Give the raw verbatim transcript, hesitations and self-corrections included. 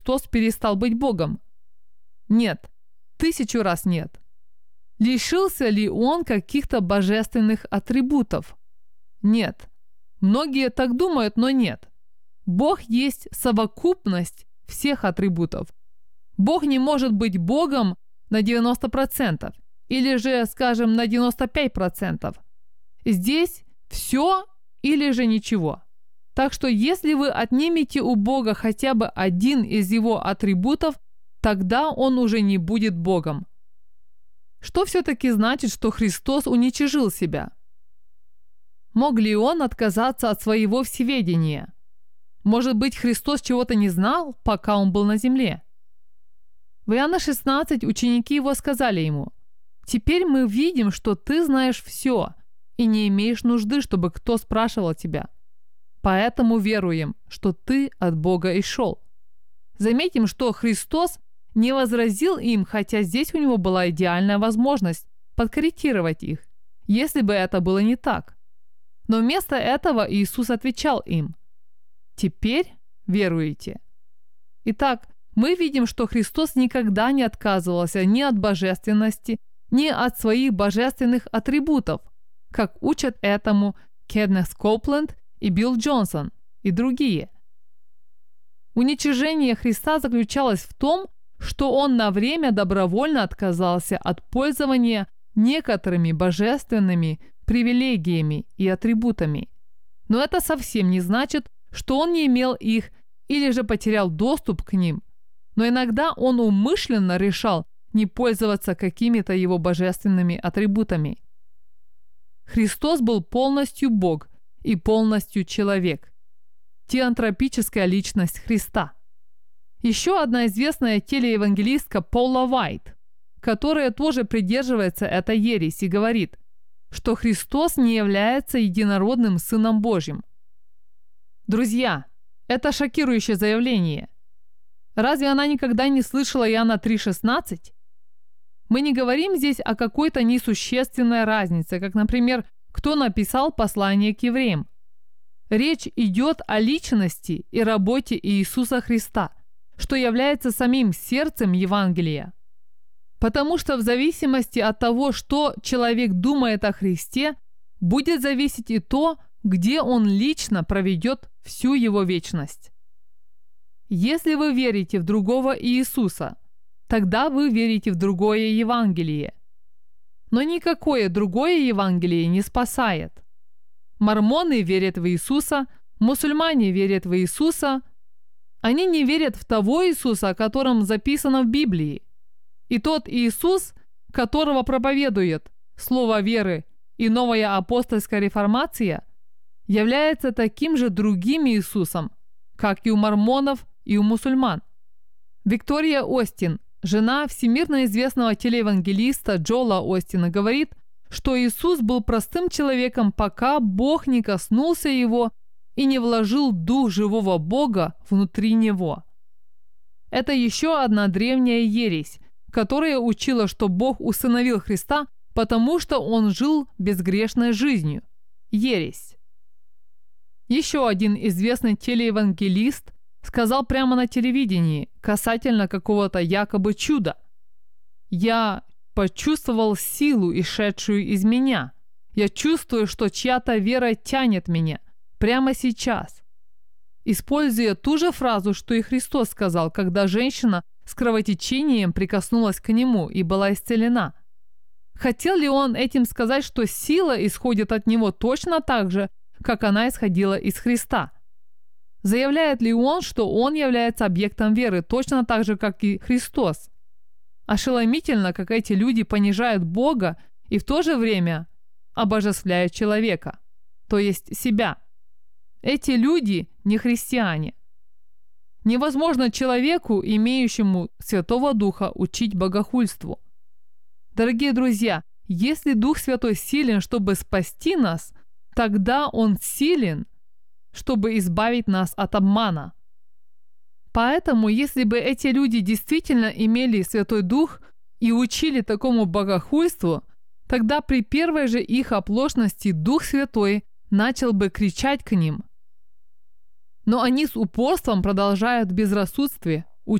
Христос перестал быть Богом? Нет, тысячу раз нет. Лишился ли он каких-то божественных атрибутов? Нет. Многие так думают, но нет. Бог есть совокупность всех атрибутов. Бог не может быть Богом на девяносто процентов или же, скажем, на девяносто пять процентов. Здесь все или же ничего. Так что если вы отнимете у Бога хотя бы один из его атрибутов, тогда он уже не будет Богом. Что все-таки значит, что Христос уничижил себя? Мог ли он отказаться от своего всеведения? Может быть, Христос чего-то не знал, пока он был на земле? В Иоанна шестнадцать ученики его сказали ему: «Теперь мы видим, что ты знаешь все, и не имеешь нужды, чтобы кто спрашивал тебя. Поэтому веруем, что ты от Бога и шел». Заметим, что Христос не возразил им, хотя здесь у него была идеальная возможность подкорректировать их, если бы это было не так. Но вместо этого Иисус отвечал им: «Теперь веруете». Итак, мы видим, что Христос никогда не отказывался ни от божественности, ни от своих божественных атрибутов, как учат этому Кеннет Копленд и Билл Джонсон и другие. Уничижение Христа заключалось в том, что он на время добровольно отказался от пользования некоторыми божественными привилегиями и атрибутами. Но это совсем не значит, что он не имел их или же потерял доступ к ним. Но иногда он умышленно решал не пользоваться какими-то его божественными атрибутами. Христос был полностью Бог и полностью человек. Теантропическая личность Христа. Еще одна известная телеевангелистка Паула Уайт, которая тоже придерживается этой ереси, говорит, что Христос не является единородным Сыном Божьим. Друзья, это шокирующее заявление. Разве она никогда не слышала Иоанна три шестнадцать? Мы не говорим здесь о какой-то несущественной разнице, как, например, кто написал послание к евреям. Речь идет о личности и работе Иисуса Христа, что является самим сердцем Евангелия. Потому что в зависимости от того, что человек думает о Христе, будет зависеть и то, где он лично проведет всю его вечность. Если вы верите в другого Иисуса, тогда вы верите в другое Евангелие. Но никакое другое Евангелие не спасает. Мормоны верят в Иисуса, мусульмане верят в Иисуса. Они не верят в того Иисуса, о котором записано в Библии. И тот Иисус, которого проповедует слово веры и новая апостольская реформация, является таким же другим Иисусом, как и у мормонов и у мусульман. Виктория Остин, жена всемирно известного телеевангелиста Джоэла Остина, говорит, что Иисус был простым человеком, пока Бог не коснулся его и не вложил дух живого Бога внутри него. Это еще одна древняя ересь, которая учила, что Бог усыновил Христа, потому что он жил безгрешной жизнью. Ересь. Еще один известный телеевангелист сказал прямо на телевидении касательно какого-то якобы чуда: «Я почувствовал силу, исшедшую из меня. Я чувствую, что чья-то вера тянет меня прямо сейчас». Используя ту же фразу, что и Христос сказал, когда женщина с кровотечением прикоснулась к нему и была исцелена. Хотел ли он этим сказать, что сила исходит от него точно так же, как она исходила из Христа? Заявляет ли он, что он является объектом веры точно так же, как и Христос? Ошеломительно, как эти люди понижают Бога и в то же время обожествляют человека, то есть себя. Эти люди не христиане. Невозможно человеку, имеющему Святого Духа, учить богохульству. Дорогие друзья, если Дух Святой силен, чтобы спасти нас, тогда Он силен, чтобы избавить нас от обмана. Поэтому, если бы эти люди действительно имели Святой Дух и учили такому богохульству, тогда при первой же их оплошности Дух Святой начал бы кричать к ним. Но они с упорством продолжают в безрассудстве